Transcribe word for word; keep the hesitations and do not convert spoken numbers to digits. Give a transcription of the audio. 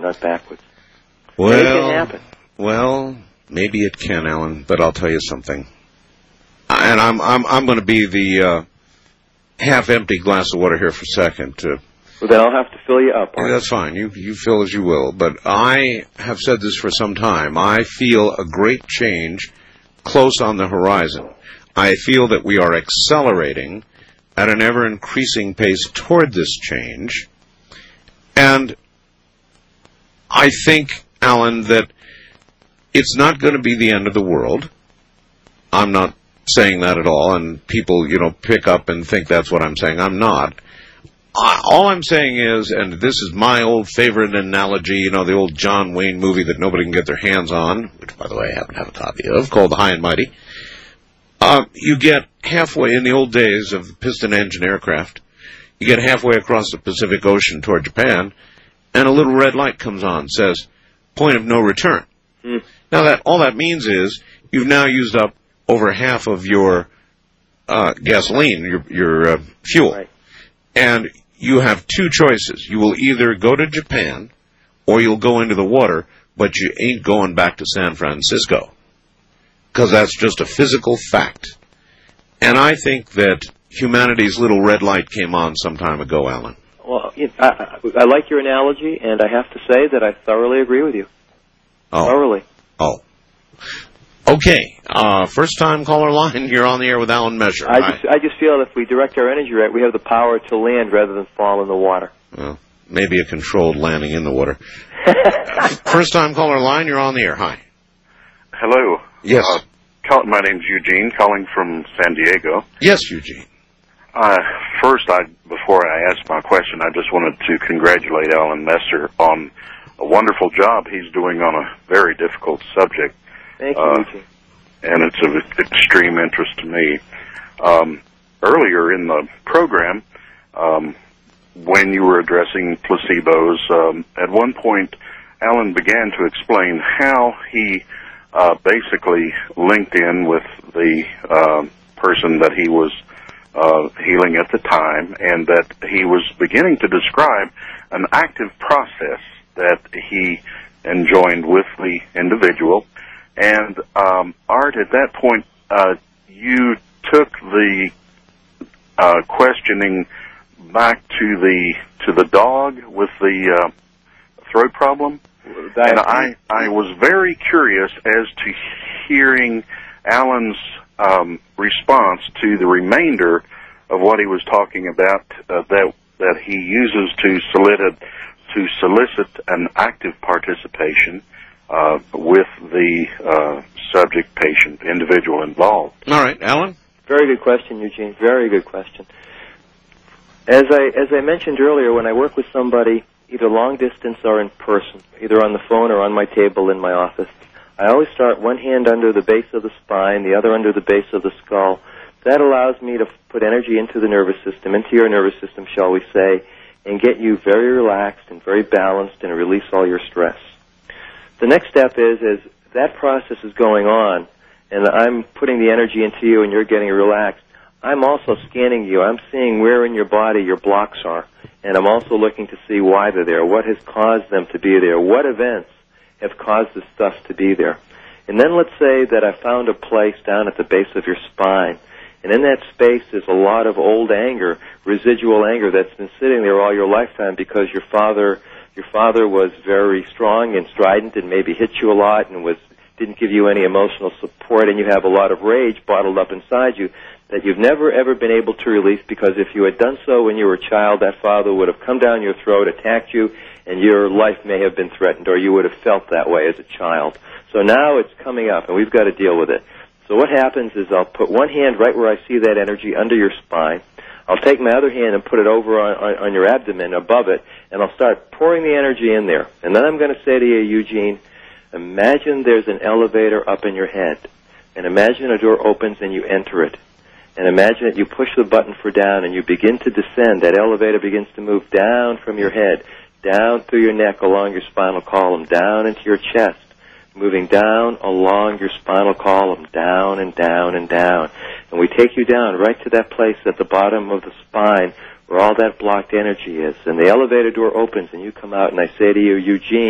not backwards. Well, it can happen. Well, maybe it can, Alan, but I'll tell you something. And I'm I'm I'm going to be the uh, half-empty glass of water here for a second. Uh, well, then I'll have to fill you up. Yeah, that's fine. You you feel as you will. But I have said this for some time. I feel a great change close on the horizon. I feel that we are accelerating at an ever-increasing pace toward this change. And I think, Alan, that it's not going to be the end of the world. I'm not saying that at all, and people, you know, pick up and think that's what I'm saying. I'm not. I, all I'm saying is, and this is my old favorite analogy, you know, the old John Wayne movie that nobody can get their hands on, which, by the way, I happen to have a copy of, called The High and Mighty. Uh, you get halfway, in the old days of piston engine aircraft, you get halfway across the Pacific Ocean toward Japan, and a little red light comes on, says, point of no return. Mm. Now, that all that means is you've now used up over half of your uh, gasoline, your, your uh, fuel. Right. And you have two choices. You will either go to Japan or you'll go into the water, but you ain't going back to San Francisco. Because that's just a physical fact. And I think that humanity's little red light came on some time ago, Alan. Well, I, I like your analogy, and I have to say that I thoroughly agree with you. Oh. Thoroughly. Oh. Okay. Uh, first time caller line, you're on the air with Alan Mesher. I just, I just feel if we direct our energy right, we have the power to land rather than fall in the water. Well, maybe a controlled landing in the water. First time caller line, you're on the air. Hi. Hello. Yes. Uh, call, my name's Eugene, calling from San Diego. Yes, Eugene. Uh, first, I before I ask my question, I just wanted to congratulate Alan Messer on a wonderful job he's doing on a very difficult subject. Thank you, uh, Eugene. And it's of extreme interest to me. Um, earlier in the program, um, when you were addressing placebos, um, at one point, Alan began to explain how he uh, basically linked in with the uh, person that he was uh, healing at the time, and that he was beginning to describe an active process that he enjoined with the individual. And, um, Art, at that point, uh, you took the uh, questioning back to the to the dog with the uh, throat problem. And I, I was very curious as to hearing Alan's um, response to the remainder of what he was talking about, uh, that that he uses to solicit to solicit an active participation uh, with the uh, subject, patient, individual involved. All right, Alan. Very good question, Eugene. Very good question. As I as I mentioned earlier, when I work with somebody, either long distance or in person, either on the phone or on my table in my office, I always start one hand under the base of the spine, the other under the base of the skull. That allows me to put energy into the nervous system, into your nervous system, shall we say, and get you very relaxed and very balanced and release all your stress. The next step is, is that process is going on, and I'm putting the energy into you and you're getting relaxed. I'm also scanning you. I'm seeing where in your body your blocks are, and I'm also looking to see why they're there, what has caused them to be there, what events have caused this stuff to be there. And then let's say that I found a place down at the base of your spine, and in that space is a lot of old anger, residual anger that's been sitting there all your lifetime because your father your father was very strong and strident and maybe hit you a lot and was didn't give you any emotional support, and you have a lot of rage bottled up inside you that you've never, ever been able to release, because if you had done so when you were a child, that father would have come down your throat, attacked you, and your life may have been threatened, or you would have felt that way as a child. So now it's coming up, and we've got to deal with it. So what happens is I'll put one hand right where I see that energy under your spine. I'll take my other hand and put it over on, on, on your abdomen above it, and I'll start pouring the energy in there. And then I'm going to say to you, Eugene, imagine there's an elevator up in your head, and imagine a door opens and you enter it. And imagine that you push the button for down and you begin to descend. That elevator begins to move down from your head, down through your neck, along your spinal column, down into your chest, moving down along your spinal column, down and down and down. And we take you down right to that place at the bottom of the spine where all that blocked energy is. And the elevator door opens and you come out, and I say to you, Eugene,